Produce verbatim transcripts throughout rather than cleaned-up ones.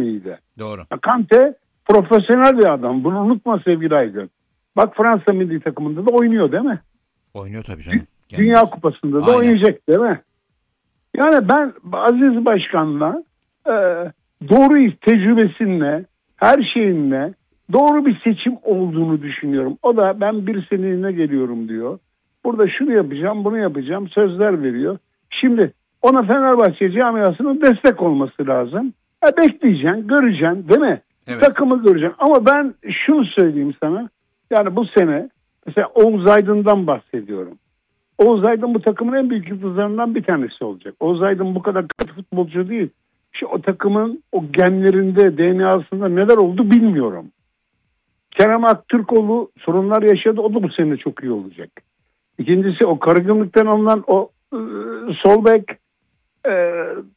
iyiydi. Doğru. Kante profesyonel bir adam. Bunu unutma sevgili Aydın. Bak Fransa milli takımında da oynuyor değil mi? Oynuyor tabii canım. Dünya Gelmez. Kupası'nda da Aynen. oynayacak değil mi? Yani ben Aziz Başkan'la e, doğru tecrübesinle, her şeyinle doğru bir seçim olduğunu düşünüyorum. O da ben bir seneliğine geliyorum diyor. Burada şunu yapacağım, bunu yapacağım, sözler veriyor. Şimdi ona Fenerbahçe camiasının destek olması lazım. E, bekleyeceksin, göreceksin değil mi? Evet. Takımı göreceksin. Ama ben şunu söyleyeyim sana. Yani bu sene mesela Oğuz Aydın'dan bahsediyorum. Oğuz Aydın bu takımın en büyük yıldızlarından bir tanesi olacak. Oğuz Aydın bu kadar kötü futbolcu değil. Şu o takımın o genlerinde, D N A'sında neler oldu bilmiyorum. Kerem Aktürkoğlu sorunlar yaşadı. O da bu sene çok iyi olacak. İkincisi o Karagümrük'ten alınan o e, sol bek e,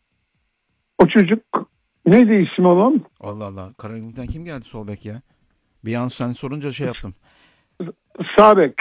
o çocuk neydi ismi onun? Allah Allah. Karagümrük'ten kim geldi sol bek ya? Bir an sen sorunca şey yaptım. Sağ bek.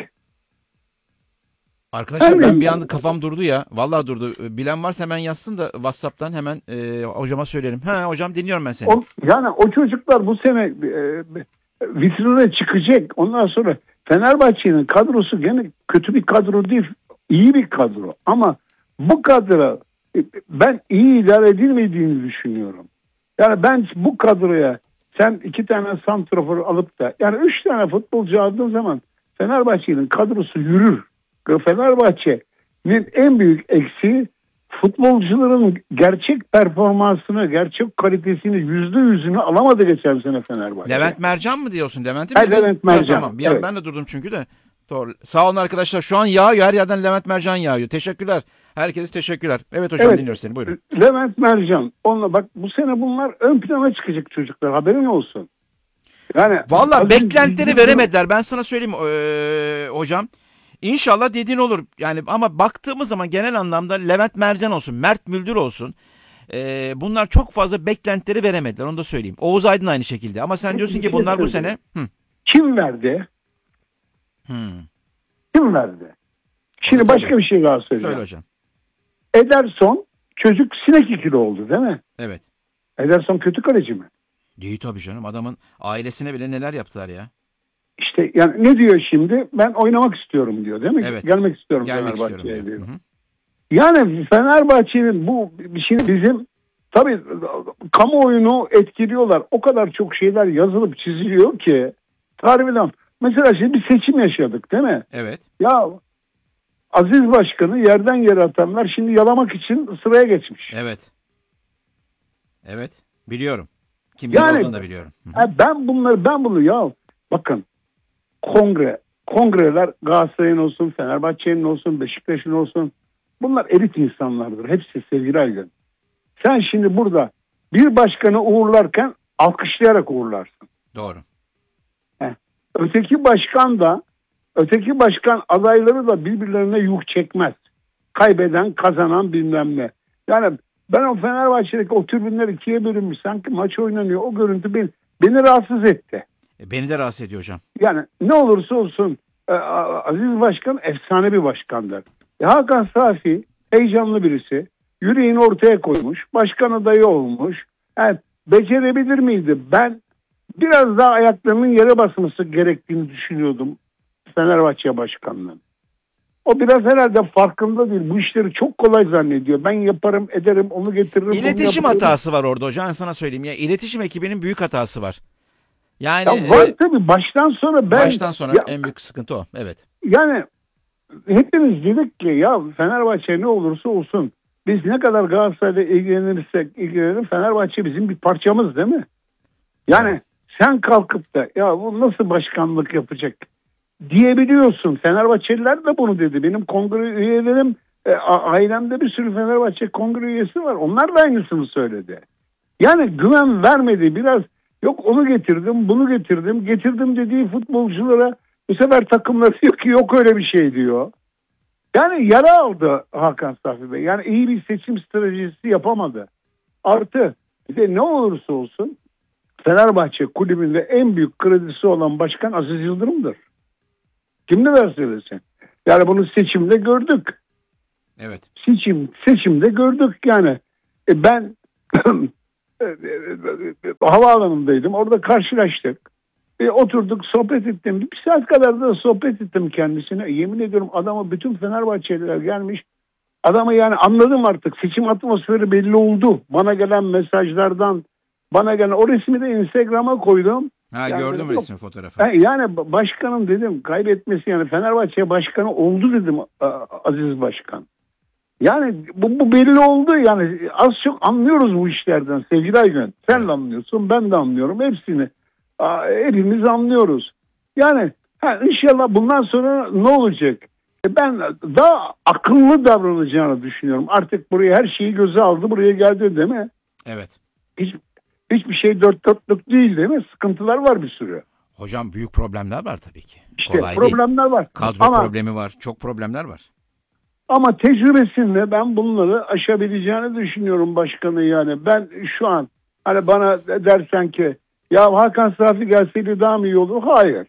Arkadaşlar Aynen. ben bir anda kafam durdu ya. Vallahi durdu. Bilen varsa hemen yazsın da WhatsApp'tan hemen e, hocama söylerim. Ha hocam dinliyorum ben seni. O, yani o çocuklar bu sene e, vitrine çıkacak. Ondan sonra Fenerbahçe'nin kadrosu gene kötü bir kadro değil. İyi bir kadro. Ama bu kadro ben iyi idare edilmediğini düşünüyorum. Yani ben bu kadroya sen iki tane santrafor alıp da yani üç tane futbolcu aldığın zaman Fenerbahçe'nin kadrosu yürür. Fenerbahçe'nin en büyük eksiği futbolcuların gerçek performansını, gerçek kalitesini yüzde yüzünü alamadı geçen sene Fenerbahçe. Levent Mercan mı diyorsun? Levent'i mi? Evet, Levent Mercan. Ha, tamam. Bir evet. Ben de durdum çünkü de. Doğru. Sağ olun arkadaşlar. Şu an yağıyor. Her yerden Levent Mercan yağıyor. Teşekkürler. Herkese teşekkürler. Evet hocam evet. Dinliyoruz seni. Buyurun. Levent Mercan. Onunla bak bu sene bunlar ön plana çıkacak çocuklar. Haberin olsun. Yani vallahi beklentileri veremediler. Ben sana söyleyeyim ee, hocam. İnşallah dediğin olur. Yani ama baktığımız zaman genel anlamda Levent Mercan olsun, Mert Müldür olsun. E, bunlar çok fazla beklentileri veremediler. Onu da söyleyeyim. Oğuz Aydın aynı şekilde. Ama sen diyorsun ki bunlar bu sene... Hı. Kim verdi? Hmm. Kim verdi? Şimdi Tabii. başka bir şey daha söyleyeceğim. Söyle hocam. Ederson çocuk sinek ikili oldu değil mi? Evet. Ederson kötü kaleci mi? Değil tabii canım. Adamın ailesine bile neler yaptılar ya. İşte yani ne diyor şimdi? Ben oynamak istiyorum diyor değil mi? Evet. Gelmek istiyorum Gelmek Fenerbahçe'ye istiyorum diyor. diyor. Yani Fenerbahçe'nin bu şimdi bizim tabii kamuoyunu etkiliyorlar. O kadar çok şeyler yazılıp çiziliyor ki harbiden. Mesela şimdi bir seçim yaşadık değil mi? Evet. Ya Aziz Başkan'ı yerden yere atanlar şimdi yalamak için sıraya geçmiş. Evet. Evet. Biliyorum. Kim yani, olduğunu da biliyorum. Ben bunları ben bunu ya bakın kongre kongreler Galatasaray'ın olsun, Fenerbahçe'nin olsun, Beşiktaş'ın olsun. Bunlar elit insanlardır. Hepsi sevgili Aydın. Sen şimdi burada bir başkanı uğurlarken alkışlayarak uğurlarsın. Doğru. Heh. Öteki başkan da öteki başkan adayları da birbirlerine yuh çekmez. Kaybeden, kazanan bilmem ne. Yani ben o Fenerbahçe'deki o tribünler ikiye bölünmüş. Sanki maç oynanıyor. O görüntü beni, beni rahatsız etti. E, beni de rahatsız ediyor hocam. Yani ne olursa olsun e, Aziz Başkan efsane bir başkandır. E, Hakan Safi heyecanlı birisi. Yüreğini ortaya koymuş. Başkan adayı olmuş. Yani becerebilir miydi? Ben biraz daha ayaklarının yere basması gerektiğini düşünüyordum Fenerbahçe Başkanı'nın. O biraz herhalde farkında değil. Bu işleri çok kolay zannediyor. Ben yaparım, ederim, onu getiririm. İletişim hatası var orada hocam. Ben sana söyleyeyim ya. İletişim ekibinin büyük hatası var. Yani ya var e, tabii baştan sonra ben... Baştan sonra ya, en büyük sıkıntı o. Evet. Yani hepimiz dedik ki ya Fenerbahçe ne olursa olsun biz ne kadar Galatasaray'la ilgilenirsek ilgilenelim Fenerbahçe bizim bir parçamız değil mi? Yani evet. Sen kalkıp da ya bu nasıl başkanlık yapacak diyebiliyorsun. Fenerbahçeliler de bunu dedi. Benim kongre üyelerim e, ailemde bir sürü Fenerbahçe kongre üyesi var. Onlar da aynısını söyledi. Yani güven vermedi biraz. Yok onu getirdim, bunu getirdim. Getirdim dediği futbolculara bu sefer takımları diyor ki yok öyle bir şey diyor. Yani yara aldı Hakan Safi Bey. Yani iyi bir seçim stratejisi yapamadı. Artı bir de ne olursa olsun Fenerbahçe kulübünde en büyük kredisi olan başkan Aziz Yıldırım'dır. Kim ne der söylesin? Yani bunu seçimde gördük. Evet. Seçim, seçimde gördük yani. E ben e, e, e, havaalanındaydım. Orada karşılaştık. E, oturduk, sohbet ettim. Bir saat kadar da sohbet ettim kendisine. Yemin ediyorum adama bütün Fenerbahçeliler gelmiş. Adamı yani anladım artık. Seçim atmosferi belli oldu. Bana gelen mesajlardan, bana gelen o resmi de Instagram'a koydum. Ha, yani gördüm dedim, resmi fotoğrafı. Yani başkanım dedim kaybetmesi yani Fenerbahçe başkanı oldu dedim Aziz Başkan. Yani bu, bu belli oldu yani az çok anlıyoruz bu işlerden sevgili Aygün. Sen de anlıyorsun, ben de anlıyorum hepsini. Hepimiz anlıyoruz. Yani ha, inşallah bundan sonra ne olacak? Ben daha akıllı davranacağını düşünüyorum. Artık buraya her şeyi göze aldı, buraya geldi değil mi? Evet. Hiç, hiçbir şey dört dörtlük değil değil mi? Sıkıntılar var bir sürü. Hocam büyük problemler var tabii ki. İşte Kolay problemler değil. var. Kadro ama, problemi var. Çok problemler var. Ama tecrübesinle ben bunları aşabileceğini düşünüyorum başkanı yani. Ben şu an hani bana dersen ki ya Hakan Safi gelseydi daha mı iyi olur? Hayır.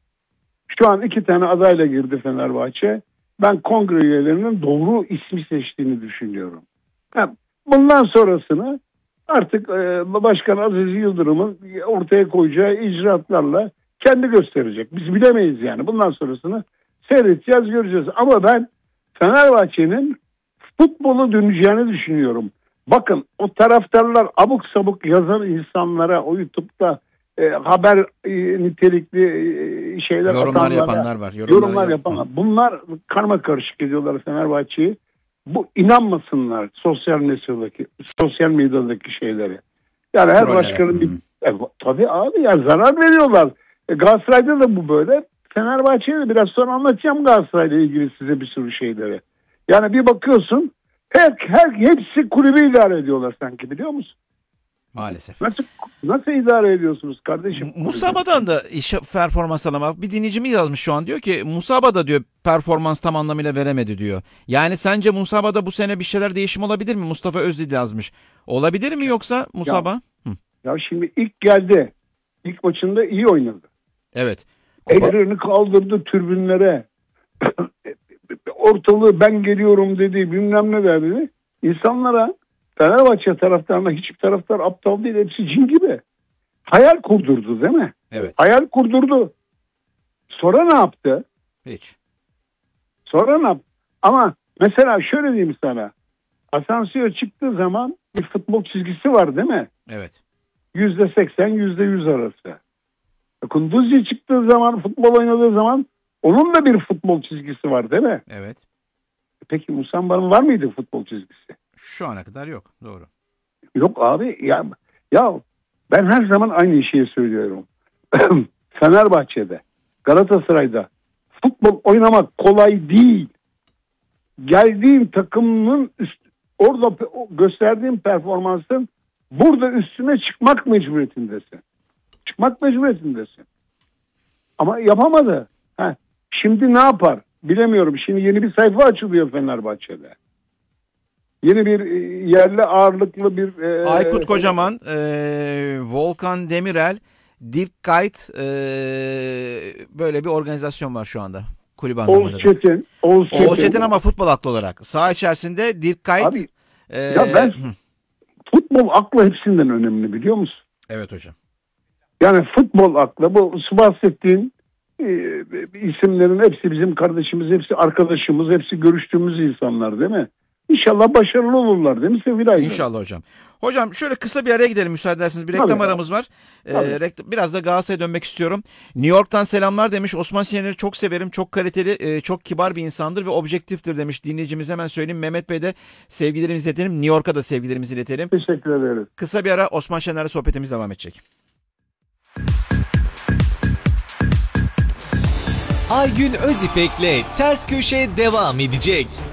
Şu an iki tane adayla girdi Fenerbahçe. Ben kongre üyelerinin doğru ismi seçtiğini düşünüyorum. Yani bundan sonrasını artık e, Başkan Aziz Yıldırım'ın ortaya koyacağı icraatlarla kendi gösterecek. Biz bilemeyiz yani. Bundan sonrasını seyredeceğiz, göreceğiz. Ama ben Fenerbahçe'nin futbolu döneceğini düşünüyorum. Bakın o taraftarlar abuk sabuk yazan insanlara o YouTube'da e, haber e, nitelikli e, şeyler yorumlar atanlara, yapanlar var. Yorumlar, Yorumlar yapanlar. Bunlar karma karışık ediyorlar Fenerbahçe'yi. Bu inanmasınlar sosyal medyadaki sosyal medyadaki şeylere. Yani her Troller. başkanın bir e, tabii abi ya zarar veriyorlar. E, Galatasaray'da da bu böyle. Fenerbahçe'ye de biraz sonra anlatacağım Galatasaray'la ilgili size bir sürü şeyleri. Yani bir bakıyorsun her, her hepsi kulübü idare ediyorlar sanki biliyor musun? Maalesef. Nasıl nasıl idare ediyorsunuz kardeşim? Musaba'dan da iş performans alamak. Bir dinleyicimi yazmış şu an diyor ki Musaba'da diyor performans tam anlamıyla veremedi diyor. Yani sence Musaba'da bu sene bir şeyler değişim olabilir mi? Mustafa Özdil yazmış. Olabilir mi yoksa Musaba? Ya, Hı. ya şimdi ilk geldi. İlk maçında iyi oynadı. Evet. Kupa... Ellerini kaldırdı tribünlere. Ortalığı ben geliyorum dedi bilmem ne dedi. İnsanlara Fenerbahçe taraftarına hiçbir taraftar aptal değil. Hepsi cin gibi. Hayal kurdurdu değil mi? Evet. Hayal kurdurdu. Sonra ne yaptı? Hiç. Sonra ne yaptı? Ama mesela şöyle diyeyim sana. Asansör çıktığı zaman bir futbol çizgisi var değil mi? Evet. yüzde seksen yüzde yüz arası. Kunduzi çıktığı zaman futbol oynadığı zaman onun da bir futbol çizgisi var değil mi? Evet. Peki Musamba'nın var mıydı futbol çizgisi? Şu ana kadar yok. Doğru. Yok abi ya, ya ben her zaman aynı şeyi söylüyorum. Fenerbahçe'de, Galatasaray'da futbol oynamak kolay değil. Geldiğin takımın üst, orada gösterdiğin performansın burada üstüne çıkmak mecburiyetindesin. Çıkmak mecburiyetindesin. Ama yapamadı. Heh, şimdi ne yapar? Bilemiyorum. Şimdi yeni bir sayfa açılıyor Fenerbahçe'de. Yeni bir yerli ağırlıklı bir... E, Aykut Kocaman, e, Volkan Demirel, Dirk Kuyt e, böyle bir organizasyon var şu anda. Kulüp anlamında. Oğuz Çetin. Oğuz Çetin. Oğuz Çetin ama futbol aklı olarak. Saha içerisinde Dirk Kuyt. Abi, e, ya ben hı. futbol aklı hepsinden önemli biliyor musun? Evet hocam. Yani futbol aklı bu bahsettiğin e, isimlerin hepsi bizim kardeşimiz, hepsi arkadaşımız, hepsi görüştüğümüz insanlar değil mi? İnşallah başarılı olurlar değil mi sevgili Aydın? İnşallah hocam. Hocam şöyle kısa bir araya gidelim müsaade ederseniz. Bir reklam Tabii aramız var. Ee, reklam, biraz da Galatasaray'a dönmek istiyorum. New York'tan selamlar demiş. Osman Şener'i çok severim. Çok kaliteli, çok kibar bir insandır ve objektiftir demiş dinleyicimiz. Hemen söyleyeyim. Mehmet Bey de sevgilerimizi iletelim. New York'a da sevgilerimizi iletelim. Teşekkür ederiz. Kısa bir ara Osman Şener'le sohbetimiz devam edecek. Aygün Özipek'le Ters Köşe devam edecek.